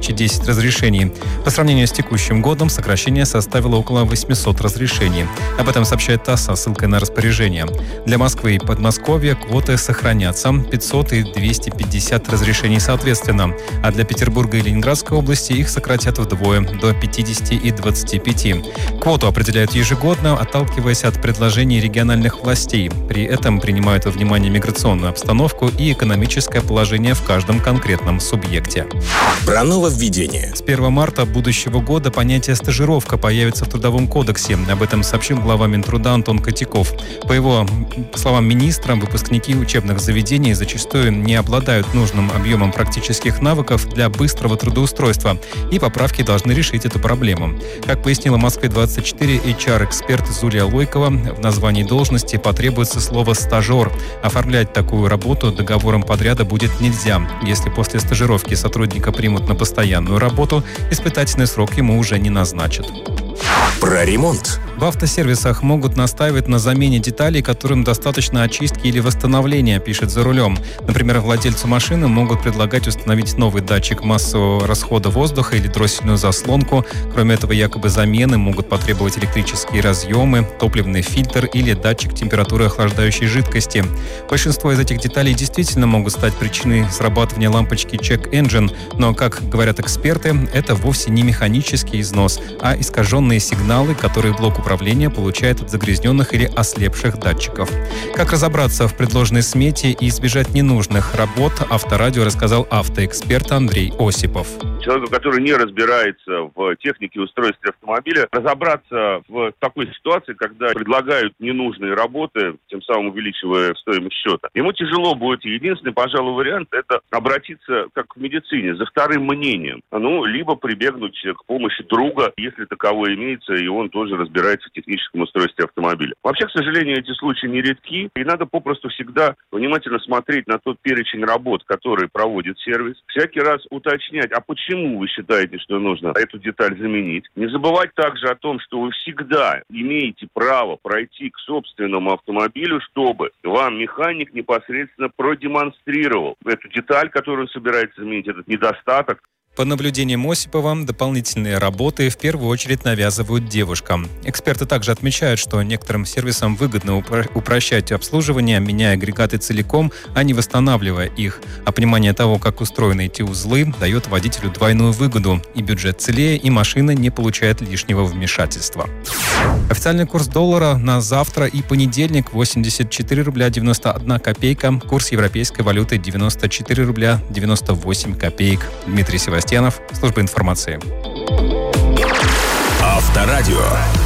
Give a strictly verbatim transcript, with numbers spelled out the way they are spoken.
тысячи десять разрешений. По сравнению с текущим годом сокращение составило около восемьсот разрешений. Об этом сообщает ТАСС со ссылкой на распоряжение. Для Москвы и Подмосковья квоты сохранятся – пятьсот и двести пятьдесят разрешений соответственно. А для Петербурга и Ленинградской области их сократят вдвое – до пятидесяти и двадцати пяти. Квоту определяют ежегодно, отталкиваясь от предложений региональных властей. При этом принимают во внимание миграционную обстановку и экономическое положение в каждом конкретном субъекте. Про нововведение. С первого марта будущего года понятие «стажировка» появится в Трудовом кодексе. Об этом сообщил глава Минтруда Антон Котяков. По его словам министра, выпускники учебных заведений зачастую не обладают нужным объемом практических навыков для быстрого трудоустройства, и поправки должны решить эту проблему. Как пояснила Москве двадцать четыре эйч ар-эксперт Зулия Лойкова, в названии должности потребуется слово «стажер». Оформлять такую работу договором подряда будет нельзя. Если после стажировки сотрудника примут на постоянную работу, испытательный срок ему уже не назначат. Про ремонт. В автосервисах могут настаивать на замене деталей, которым достаточно очистки или восстановления, пишет «За рулем». Например, владельцу машины могут предлагать установить новый датчик массового расхода воздуха или дроссельную заслонку. Кроме этого, якобы замены могут потребовать электрические разъемы, топливный фильтр или датчик температуры охлаждающей жидкости. Большинство из этих деталей действительно могут стать причиной срабатывания лампочки Check Engine, но, как говорят эксперты, это вовсе не механический износ, а искаженные сигналы, которые блок управления получает от загрязненных или ослепших датчиков. Как разобраться в предложенной смете и избежать ненужных работ, Авторадио рассказал автоэксперт Андрей Осипов. Человеку, который не разбирается в технике и устройстве автомобиля, разобраться в такой ситуации, когда предлагают ненужные работы, тем самым увеличивая стоимость счета, ему тяжело будет. Единственный, пожалуй, вариант – это обратиться, как в медицине, за вторым мнением. Ну, либо прибегнуть к помощи друга, если таковое имеется, и он тоже разбирается в техническом устройстве автомобиля. Вообще, к сожалению, эти случаи нередки, и надо попросту всегда внимательно смотреть на тот перечень работ, которые проводит сервис, всякий раз уточнять, а почему Почему вы считаете, что нужно эту деталь заменить? Не забывать также о том, что вы всегда имеете право пройти к собственному автомобилю, чтобы вам механик непосредственно продемонстрировал эту деталь, которую он собирается заменить, этот недостаток. По наблюдениям Осипова, дополнительные работы в первую очередь навязывают девушкам. Эксперты также отмечают, что некоторым сервисам выгодно упро- упрощать обслуживание, меняя агрегаты целиком, а не восстанавливая их. А понимание того, как устроены эти узлы, дает водителю двойную выгоду. И бюджет целее, и машина не получает лишнего вмешательства. Официальный курс доллара на завтра и понедельник восемьдесят четыре рубля девяносто одна копейка. Курс европейской валюты девяносто четыре рубля девяносто восемь копеек. Дмитрий Севастьянов, служба информации. Авторадио.